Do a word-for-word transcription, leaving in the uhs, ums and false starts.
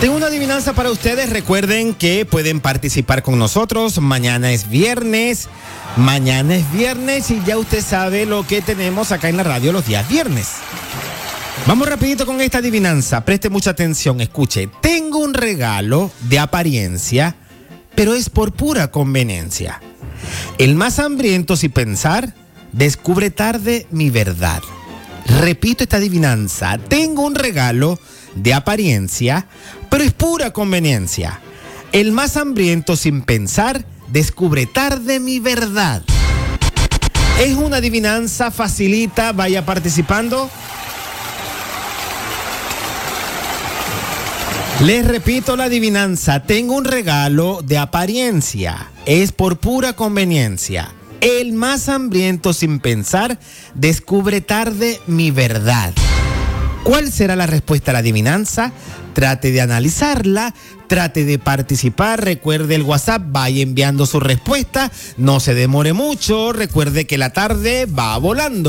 Tengo una adivinanza para ustedes. Recuerden que pueden participar con nosotros. Mañana es viernes. Mañana es viernes y ya usted sabe lo que tenemos acá en la radio los días viernes. Vamos rapidito con esta adivinanza. Preste mucha atención, escuche. Tengo un regalo de apariencia, pero es por pura conveniencia. El más hambriento sin pensar, descubre tarde mi verdad. Repito esta adivinanza. Tengo un regalo de apariencia, pero es pura conveniencia. El más hambriento sin pensar, descubre tarde mi verdad. Es una adivinanza facilita, vaya participando. Les repito la adivinanza. Tengo un regalo de apariencia, es por pura conveniencia. El más hambriento sin pensar, descubre tarde mi verdad. ¿Cuál será la respuesta a la adivinanza? Trate de analizarla, trate de participar, recuerde el WhatsApp, vaya enviando su respuesta, no se demore mucho, recuerde que la tarde va volando.